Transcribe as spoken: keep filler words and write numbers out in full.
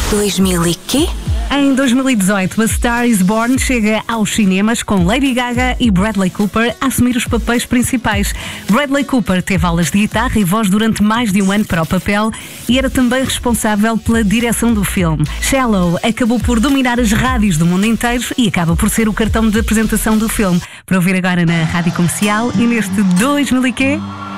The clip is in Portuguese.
dois mil e quê? Em dois mil e dezoito, A Star is Born chega aos cinemas com Lady Gaga e Bradley Cooper a assumir os papéis principais. Bradley Cooper teve aulas de guitarra e voz durante mais de um ano para o papel e era também responsável pela direção do filme. Shallow acabou por dominar as rádios do mundo inteiro e acaba por ser o cartão de apresentação do filme. Para ouvir agora na Rádio Comercial e neste dois mil e quê?